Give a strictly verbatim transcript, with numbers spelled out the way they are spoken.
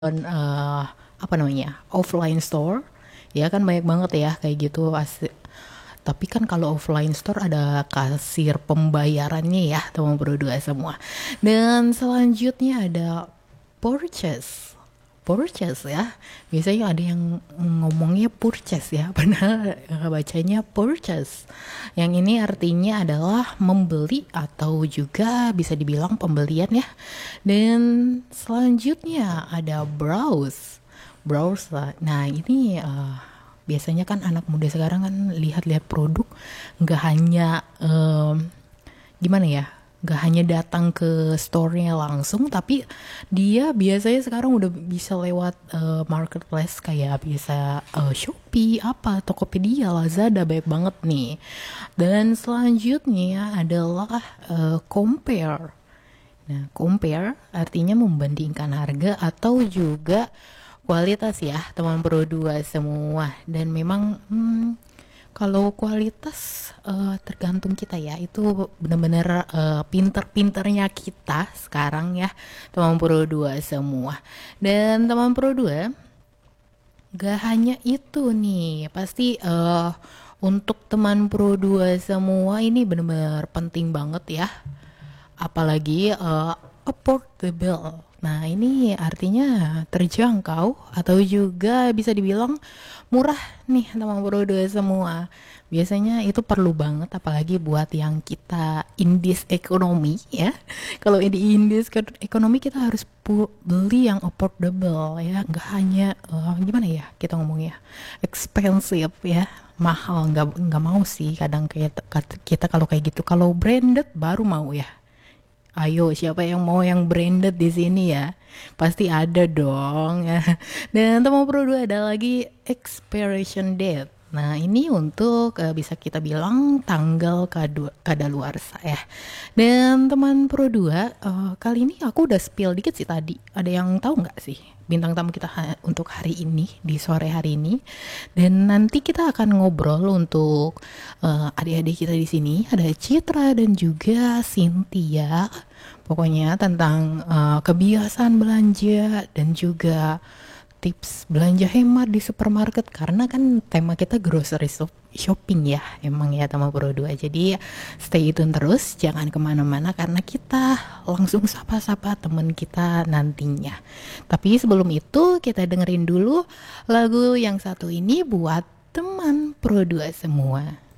Dan, eee, apa namanya, offline store, ya kan banyak banget ya kayak gitu asli. Tapi kan kalau offline store ada kasir pembayarannya ya teman Pro dua semua. Dan selanjutnya ada purchase. Purchase ya. Biasanya ada yang ngomongnya purchase ya, padahal bacanya purchase. Yang ini artinya adalah membeli atau juga bisa dibilang pembelian ya. Dan selanjutnya ada browse. Browse lah. Nah, ini uh, biasanya kan anak muda sekarang kan lihat-lihat produk nggak hanya um, gimana ya, nggak hanya datang ke store-nya langsung, tapi dia biasanya sekarang udah bisa lewat uh, marketplace kayak bisa uh, Shopee, apa, Tokopedia, Lazada, banyak banget nih. Dan selanjutnya adalah uh, compare. Nah, compare artinya membandingkan harga atau juga kualitas ya, teman Pro dua semua. Dan memang hmm, kalau kualitas uh, tergantung kita ya, itu benar-benar uh, pinter-pinternya kita sekarang ya, teman Pro dua semua. Dan teman Pro dua, gak hanya itu nih, pasti uh, untuk teman Pro dua semua ini benar-benar penting banget ya, apalagi uh, affordable. Nah, ini artinya terjangkau atau juga bisa dibilang murah nih teman Pro dua semua. Biasanya itu perlu banget apalagi buat yang kita indis ekonomi ya. Kalau di indis ekonomi kita harus pu- beli yang affordable ya, nggak hanya uh, gimana ya kita ngomongnya expensive ya, mahal, nggak nggak mau sih kadang kayak kita kalau kayak gitu. Kalau branded baru mau ya. Ayo, siapa yang mau yang branded di sini ya? Pasti ada dong ya. Dan teman Pro dua ada lagi expiration date. Nah, ini untuk uh, bisa kita bilang tanggal kadu- kadaluarsa ya. Dan teman Pro dua, uh, kali ini aku udah spill dikit sih tadi. Ada yang tahu nggak sih bintang tamu kita ha- untuk hari ini, di sore hari ini? Dan nanti kita akan ngobrol untuk uh, adik-adik kita di sini. Ada Citra dan juga Cynthia. Pokoknya tentang uh, kebiasaan belanja dan juga tips belanja hemat di supermarket, karena kan tema kita grocery shopping ya emang ya sama Bro dua. Jadi stay tune terus, jangan kemana-mana karena kita langsung sapa-sapa temen kita nantinya. Tapi sebelum itu kita dengerin dulu lagu yang satu ini buat teman Pro dua semua.